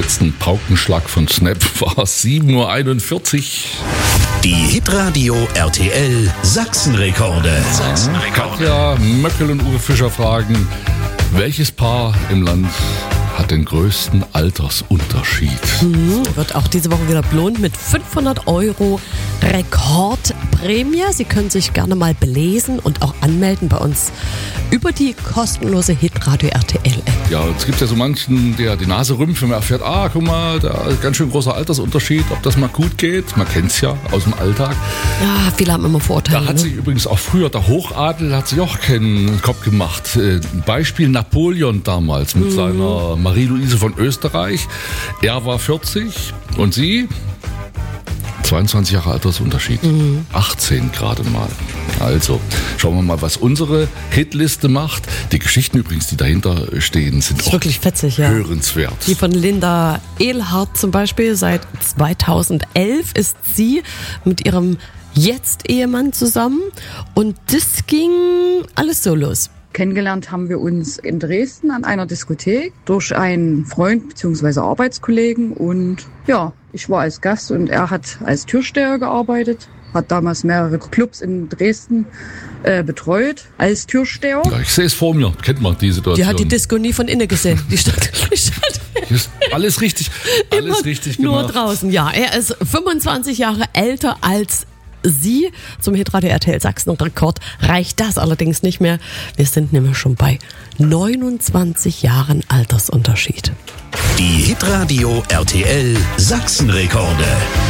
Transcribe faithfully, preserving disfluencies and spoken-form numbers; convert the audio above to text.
letzten Paukenschlag von Snap war sieben Uhr einundvierzig. Die Hitradio R T L Sachsenrekorde. Sachsenrekorde. Katja Möckel und Uwe Fischer fragen, welches Paar im Land hat den größten Altersunterschied? Mhm, wird auch diese Woche wieder belohnt mit fünfhundert Euro Rekordprämie. Sie können sich gerne mal belesen und auch anmelden bei uns über die kostenlose Hitradio R T L-App. Ja, es gibt ja so manchen, der die Nase rümpft, wenn man erfährt, ah, guck mal, da ist ganz schön großer Altersunterschied, ob das mal gut geht. Man kennt es ja aus dem Alltag. Ja, viele haben immer Vorurteile. Da hat ne? sich übrigens auch früher der Hochadel hat sich auch keinen Kopf gemacht. Ein Beispiel Napoleon damals mit mhm. seiner Marie-Louise von Österreich. Er war vierzig und sie zweiundzwanzig Jahre Altersunterschied. Mhm. achtzehn gerade mal. Also, schauen wir mal, was unsere Hitliste macht. Die Geschichten übrigens, die dahinter stehen, sind das ist auch wirklich fetzig, ja. hörenswert. Die von Linda Ehlhardt zum Beispiel. Seit zweitausendelf ist sie mit ihrem Jetzt-Ehemann zusammen. Und das ging alles so los. Kennengelernt haben wir uns in Dresden an einer Diskothek durch einen Freund bzw. Arbeitskollegen und ja, ich war als Gast und er hat als Türsteher gearbeitet, hat damals mehrere Clubs in Dresden äh, betreut als Türsteher. Ja, ich sehe es vor mir, kennt man die Situation. Die hat die Disco nie von innen gesehen. Die stand, die stand alles richtig, alles immer richtig gemacht. Nur draußen, ja. Er ist fünfundzwanzig Jahre älter als Sie. Zum Hitradio R T L Sachsen-Rekord reicht das allerdings nicht mehr. Wir sind nämlich schon bei neunundzwanzig Jahren Altersunterschied. Die Hitradio R T L Sachsenrekorde.